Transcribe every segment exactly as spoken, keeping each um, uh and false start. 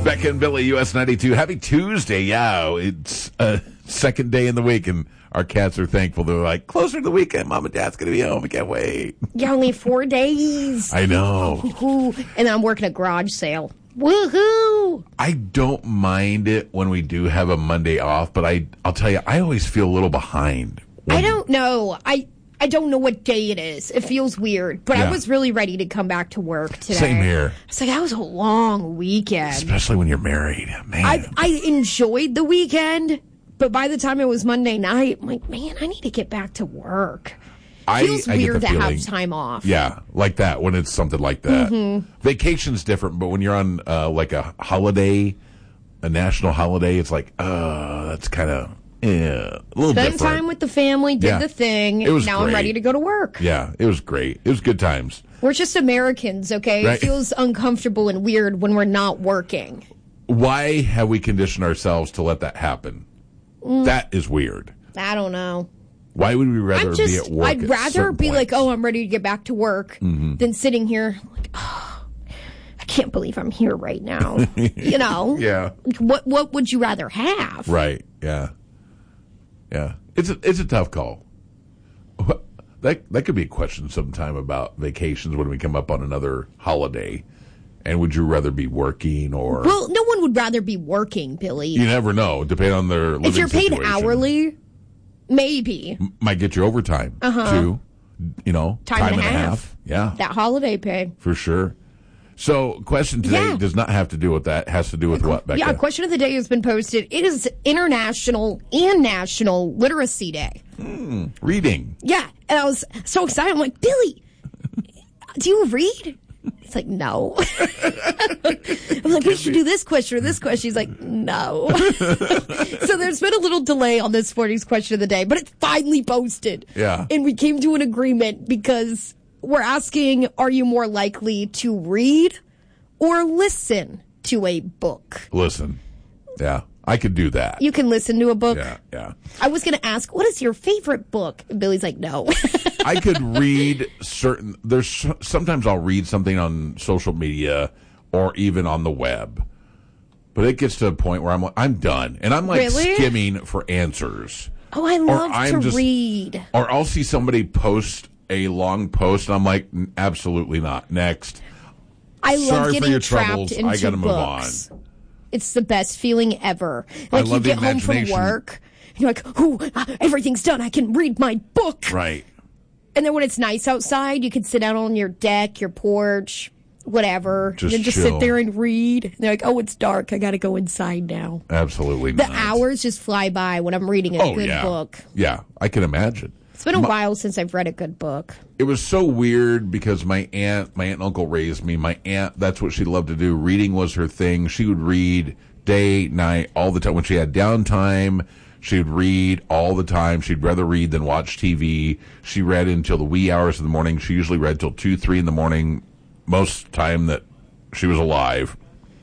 Becca and Billy, U S ninety-two. Happy Tuesday. Yeah, it's a second day in the week, and our cats are thankful. They're like, closer to the weekend, Mom and Dad's going to be home. I can't wait. Yeah, only four days. I know. Woo-hoo. And then I'm working a garage sale. Woohoo! I don't mind it when we do have a Monday off, but I, I'll tell you, I always feel a little behind. When... I don't know. I... I don't know what day it is. It feels weird. But yeah. I was really ready to come back to work today. Same here. It's like, that was a long weekend. Especially when you're married. Man. I, I enjoyed the weekend, but by the time it was Monday night, I'm like, man, I need to get back to work. I, It feels I weird to feeling, have time off. Yeah, like that, when it's something like that. Mm-hmm. Vacation's different, but when you're on uh, like a holiday, a national holiday, it's like, uh, that's kind of... Yeah, a little Spend different. time with the family, did yeah. the thing. It was now great. I'm ready to go to work. Yeah, it was great. It was good times. We're just Americans, okay? Right. It feels uncomfortable and weird when we're not working. Why have we conditioned ourselves to let that happen? Mm. That is weird. I don't know. Why would we rather I'm just, be at work? I'd at rather be points? like, oh, I'm ready to get back to work mm-hmm. than sitting here like, oh, I can't believe I'm here right now. You know? Yeah. Like, what What would you rather have? Right. Yeah. Yeah. It's a, it's a tough call. That that could be a question sometime about vacations when we come up on another holiday. And would you rather be working or... Well, no one would rather be working, Billy. You never know, depending on their living If you're paid situation. hourly, maybe. M- might get you overtime, Uh-huh. too. You know, Time, time and, and a a half. half. Yeah. That holiday pay. For sure. So, question today Yeah. does not have to do with that. It has to do with what, Becca? Yeah, question of the day has been posted. It is International and National Literacy Day. Hmm, reading. Yeah, and I was so excited. I'm like, Billy, do you read? He's like, no. I'm like, we should do this question or this question. He's like, no. So there's been a little delay on this morning's question of the day, but it's finally posted. Yeah. And we came to an agreement because we're asking, are you more likely to read or listen to a book? Listen. Yeah, I could do that. You can listen to a book. Yeah, yeah. I was going to ask, what is your favorite book? And Billy's like, no. I could read certain... There's sometimes I'll read something on social media or even on the web. But it gets to a point where I'm like, I'm done. And I'm like Really? skimming for answers. Oh, I love I'm to just- read. Or I'll see somebody post a long post, and I'm like, "N- absolutely not. Next. I love Sorry for getting your trapped troubles. into I gotta move books. It's the best feeling ever. I Like you love the get home from imagination. work, and you're like, "Ooh, ah, everything's done. I can read my book." Right. And then when it's nice outside, you can sit out on your deck, your porch, whatever, Just and just chill. sit there and read. And they're like, "Oh, it's dark. I got to go inside now." Absolutely The not. hours just fly by when I'm reading a oh, good yeah. book. Yeah, I can imagine. It's been a while since I've read a good book. It was so weird because my aunt, my aunt and uncle raised me. My aunt, that's what she loved to do. Reading was her thing. She would read day, night, all the time. When she had downtime, she would read all the time. She'd rather read than watch T V. She read until the wee hours of the morning. She usually read till two, three in the morning, most time that she was alive.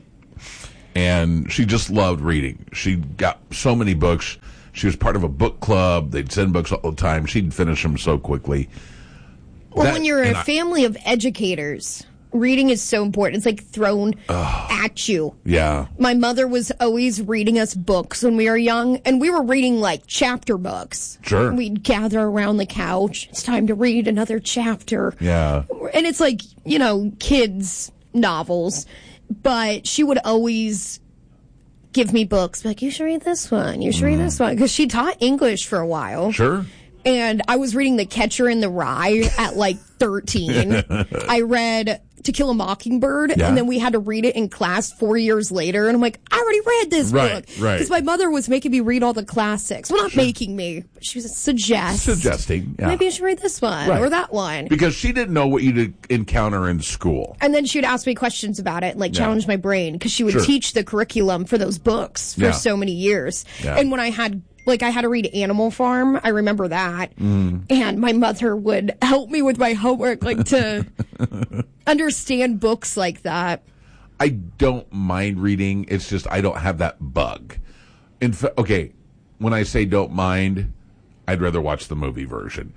And she just loved reading. She got so many books. She was part of a book club. They'd send books all the time. She'd finish them so quickly. Well, That- when you're a and I- family of educators, reading is so important. It's like thrown at you. Yeah. My mother was always reading us books when we were young, and we were reading like chapter books. Sure. We'd gather around the couch. It's time to read another chapter. Yeah. And it's like, you know, kids' novels. But she would always give me books. Like, you should read this one. You should read this one. Because she taught English for a while. Sure. And I was reading The Catcher in the Rye at like thirteen. I read To Kill a Mockingbird, Yeah. and then we had to read it in class four years later. And I'm like, I already read this Right, book. right. Because my mother was making me read all the classics. Well, not making me. But she was suggest. Suggesting. Yeah. Maybe you should read this one Right. or that one. Because she didn't know what you'd encounter in school. And then she would ask me questions about it, like Yeah. challenge my brain, because she would Sure. teach the curriculum for those books for Yeah. so many years. Yeah. And when I had, like, I had to read Animal Farm, I remember that. Mm. And my mother would help me with my homework, like, to understand books like that. I don't mind reading. It's just I don't have that bug. In fa- okay, when I say don't mind, I'd rather watch the movie version.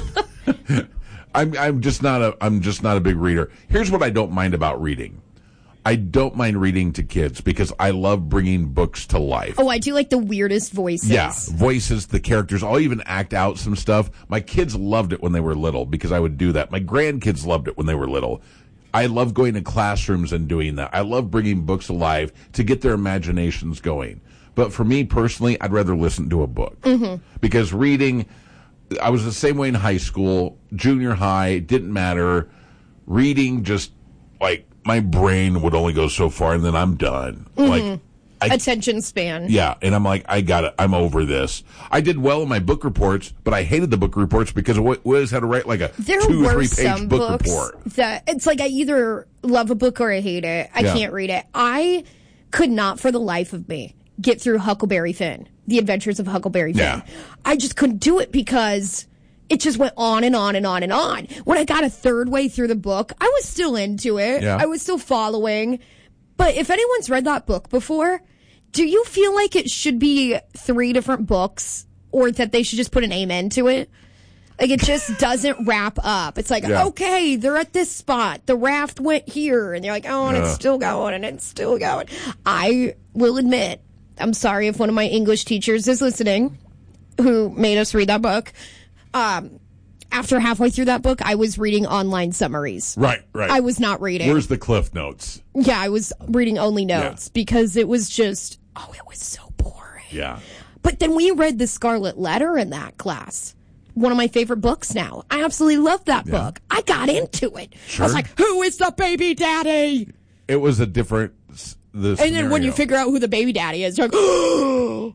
I'm I'm just not a I'm just not a big reader. Here's what I don't mind about reading. I don't mind reading to kids because I love bringing books to life. Oh, I do like the weirdest voices. Yeah, voices, the characters. I'll even act out some stuff. My kids loved it when they were little because I would do that. My grandkids loved it when they were little. I love going to classrooms and doing that. I love bringing books alive to get their imaginations going. But for me personally, I'd rather listen to a book. Mm-hmm. Because reading, I was the same way in high school, junior high, didn't matter. Reading just, like, my brain would only go so far, and then I'm done. Mm-hmm. Like I, attention span. Yeah, and I'm like, I got it. I'm over this. I did well in my book reports, but I hated the book reports because I always had to write like a there two or were three page some book books report. That it's like I either love a book or I hate it. I Yeah. can't read it. I could not, for the life of me, get through Huckleberry Finn, The Adventures of Huckleberry Finn. Yeah. I just couldn't do it because it just went on and on and on and on. When I got a third way through the book, I was still into it. Yeah. I was still following. But if anyone's read that book before, do you feel like it should be three different books or that they should just put an amen to it? Like, it just doesn't wrap up. It's like, Yeah. okay, they're at this spot. The raft went here. And they're like, oh, and Yeah. it's still going, and it's still going. I will admit, I'm sorry if one of my English teachers is listening who made us read that book. Um, after halfway through that book, I was reading online summaries. Right, right. I was not reading. Where's the Cliff Notes? Yeah, I was reading only notes Yeah. because it was just, oh, it was so boring. Yeah. But then we read The Scarlet Letter in that class. One of my favorite books now. I absolutely love that Yeah. book. I got into it. Sure. I was like, who is the baby daddy? It was a different s- the And then when you scenario. figure out who the baby daddy is, you're like, oh,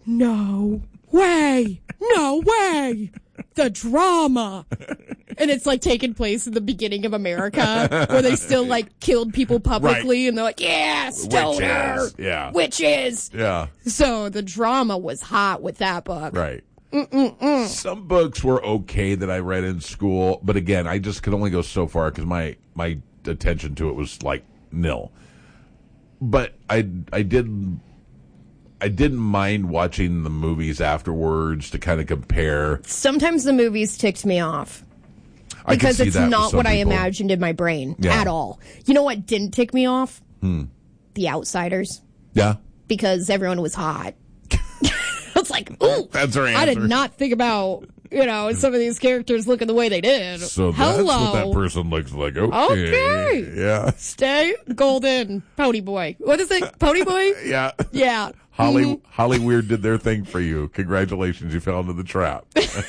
no way. No way. The drama. And it's like taking place in the beginning of America where they still like killed people publicly Right. and they're like, yeah, stoner. Witches. Yeah. Witches. Yeah. So the drama was hot with that book. Right. Mm-mm-mm. Some books were okay that I read in school, but again, I just could only go so far because my my attention to it was like nil. But I I did I didn't mind watching the movies afterwards to kind of compare. Sometimes the movies ticked me off. I could Because see it's that with not some what I people. imagined in my brain Yeah. at all. You know what didn't tick me off? Hmm. The Outsiders. Yeah. Because everyone was hot. It's like, ooh. That's her I did answer. not think about, you know, some of these characters looking the way they did. So Hello. that's what that person looks like. Okay. Okay. Yeah. Stay golden. Pony boy. What is it? Pony boy? Yeah. Yeah. Holly Mhm. Holly Weird did their thing for you. Congratulations, you fell into the trap.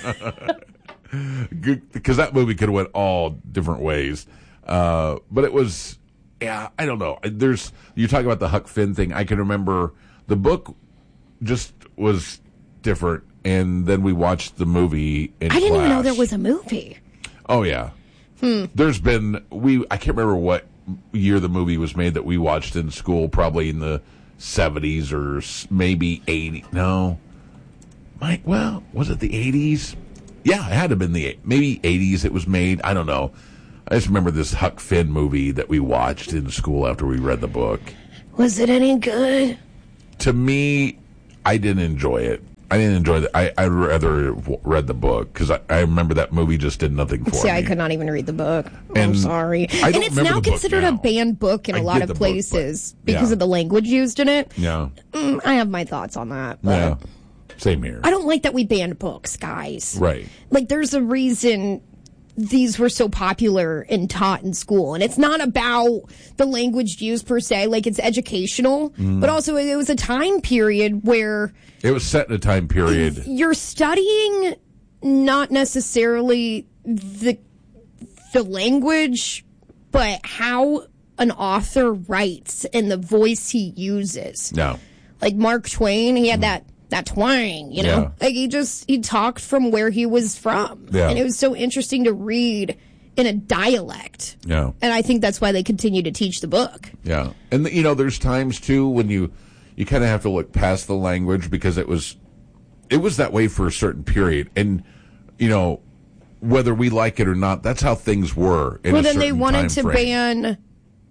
Because that movie could have went all different ways. Uh, but it was, yeah, I don't know. There's you talk about the Huck Finn thing. I can remember the book just was different, and then we watched the movie in I didn't even know class. there was a movie. Oh yeah. Hmm. There's been we I can't remember what year the movie was made that we watched in school, probably in the seventies or s- maybe eighty. No. Mike, well, was it the eighties? Yeah, it had to have been the maybe eighties it was made. I don't know. I just remember this Huck Finn movie that we watched in school after we read the book. Was it any good? To me, I didn't enjoy it. I didn't enjoy it. I, I'd rather have read the book because I, I remember that movie just did nothing for See, me. I could not even read the book. I'm And sorry. I And don't it's remember now the book considered a now. banned book in I a lot get of the book, but- places because yeah. of the language used in it. Yeah. Mm, I have my thoughts on that. But Yeah. Same here. I don't like that we banned books, guys. Right. Like, there's a reason these were so popular and taught in school. And it's not about the language used per se, like it's educational, Mm. but also it was a time period where It was set in a time period. you're studying not necessarily the the language, but how an author writes and the voice he uses. No. Like Mark Twain, he had that that twang, you know? Yeah. Like he just he talked from where he was from. Yeah. And it was so interesting to read in a dialect. Yeah. And I think that's why they continue to teach the book. Yeah. And, you know, there's times, too, when you, you kind of have to look past the language because it was, it was that way for a certain period. And, you know, whether we like it or not, that's how things were in Well, a then they certain wanted time to frame. ban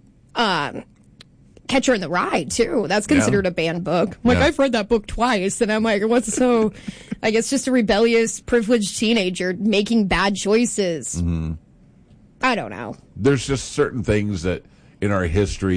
um, Catcher in the Rye, too. That's considered Yeah. a banned book. Like, Yeah. I've read that book twice, and I'm like, what's so... I guess just a rebellious, privileged teenager making bad choices. Mm-hmm. I don't know. There's just certain things that in our history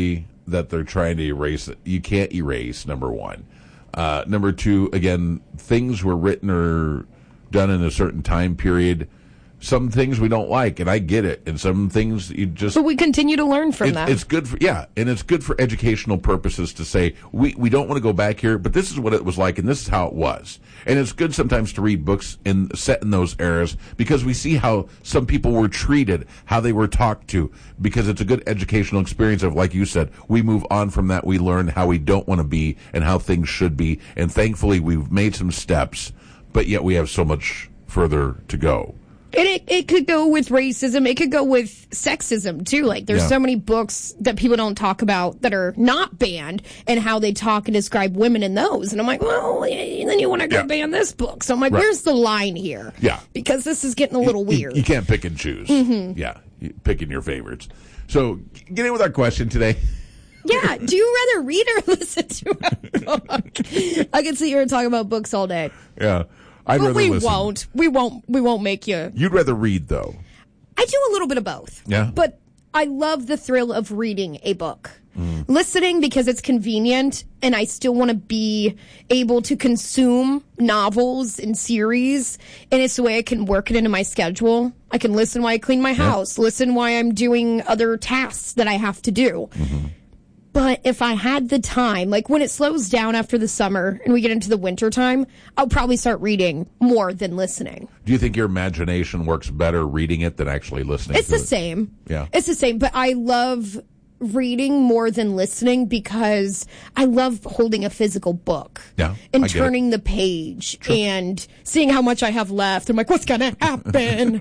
that they're trying to erase it. You can't erase, number one. Uh, number two, again, things were written or done in a certain time period. Some things we don't like, and I get it. And some things you just... But we continue to learn from it, them. It's good for, yeah, and it's good for educational purposes to say, we, we don't want to go back here, but this is what it was like, and this is how it was. And it's good sometimes to read books in, set in those eras, because we see how some people were treated, how they were talked to, because it's a good educational experience of, like you said, we move on from that, we learn how we don't want to be, and how things should be, and thankfully we've made some steps, but yet we have so much further to go. And it, it could go with racism. It could go with sexism, too. Like, there's Yeah. so many books that people don't talk about that are not banned and how they talk and describe women in those. And I'm like, well, and then you want to go Yeah. ban this book. So I'm like, Right. where's the line here? Yeah. Because this is getting a little You- weird. You, you can't pick and choose. Mm-hmm. Yeah, you- picking your favorites. So, get in with our question today. Yeah. Do you rather read or listen to a book? I can sit here and talk about books all day. Yeah. I'd But rather we listen. won't. We won't. We won't make you. You'd rather read, though. I do a little bit of both. Yeah. But I love the thrill of reading a book. Mm. Listening because it's convenient and I still want to be able to consume novels and series, and it's the way I can work it into my schedule. I can listen while I clean my house, listen while I'm doing other tasks that I have to do. Mm-hmm. But if I had the time, like when it slows down after the summer and we get into the winter time, I'll probably start reading more than listening. Do you think your imagination works better reading it than actually listening It's to the it? same. Yeah. It's the same, but I love reading more than listening because I love holding a physical book. Yeah, And I get it. turning the page and seeing how much I have left. I'm like, what's going to happen?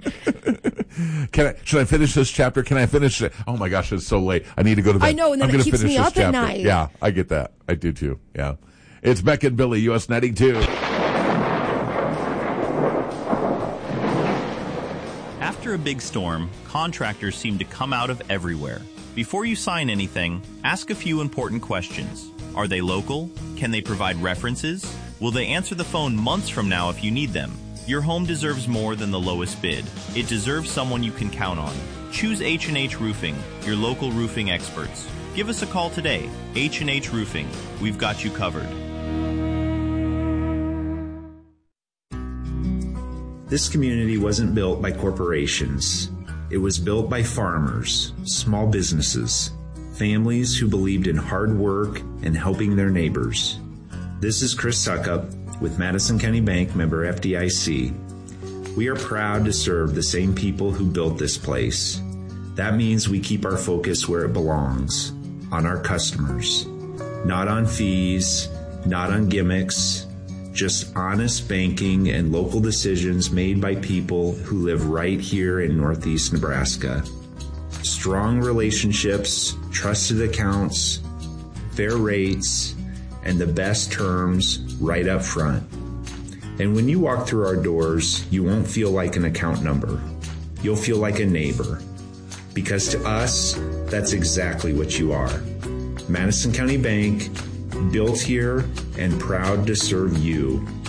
Can I, should I finish this chapter? Can I finish it? Oh my gosh, it's so late. I need to go to bed. I know, and then I'm it gonna keeps finish me this up at chapter. night. Yeah, I get that. I do too. Yeah. It's Beck and Billy, U S ninety-two. After a big storm, contractors seem to come out of everywhere. Before you sign anything, ask a few important questions. Are they local? Can they provide references? Will they answer the phone months from now if you need them? Your home deserves more than the lowest bid. It deserves someone you can count on. Choose H and H Roofing, your local roofing experts. Give us a call today. H and H Roofing. We've got you covered. This community wasn't built by corporations. It was built by farmers, small businesses, families who believed in hard work and helping their neighbors. This is Chris Suckup with Madison County Bank, member F D I C. We are proud to serve the same people who built this place. That means we keep our focus where it belongs, on our customers. Not on fees, not on gimmicks, just honest banking and local decisions made by people who live right here in Northeast Nebraska. Strong relationships, trusted accounts, fair rates, and the best terms right up front. And when you walk through our doors, you won't feel like an account number. You'll feel like a neighbor. Because to us, that's exactly what you are. Madison County Bank, built here and proud to serve you.